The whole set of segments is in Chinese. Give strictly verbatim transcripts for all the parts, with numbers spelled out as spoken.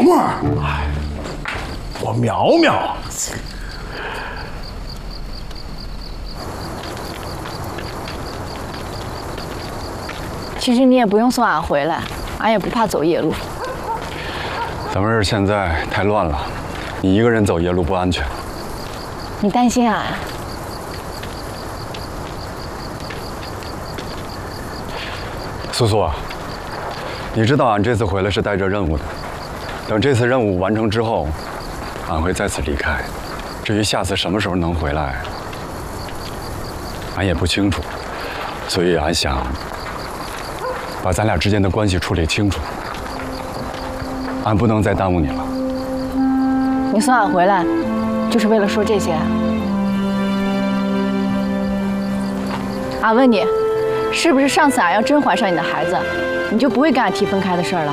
沫，哎，我苗苗。 其实你也不用送俺回来，俺也不怕走夜路。 咱们这儿现在太乱了，你一个人走夜路不安全。 你担心俺？ 苏苏啊，你知道俺这次回来是带着任务的，等这次任务完成之后，俺会再次离开。至于下次什么时候能回来，俺也不清楚，所以俺想把咱俩之间的关系处理清楚。俺不能再耽误你了。 你送俺回来，就是为了说这些啊？俺问你，是不是上次俺要真怀上你的孩子，你就不会跟俺提分开的事儿了？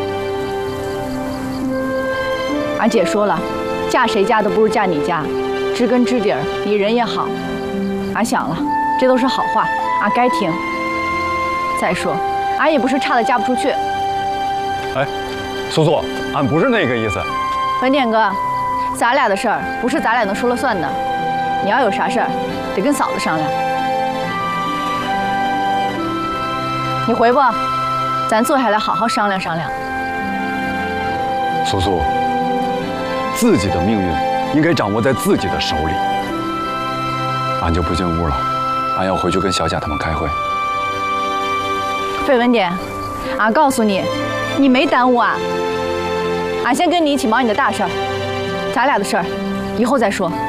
俺姐说了，嫁谁家都不如嫁你家，知根知底儿，你人也好。俺想了，这都是好话，俺该听。再说，俺也不是差的嫁不出去。 哎，苏苏，俺不是那个意思。 文典哥，咱俩的事儿不是咱俩能说了算的，你要有啥事儿，得跟嫂子商量。你回不？咱坐下来好好商量商量。 苏苏，自己的命运应该掌握在自己的手里。俺就不进屋了，俺要回去跟小贾他们开会。 费文典，俺告诉你，你没耽误俺。俺先跟你一起忙你的大事儿，咱俩的事儿以后再说。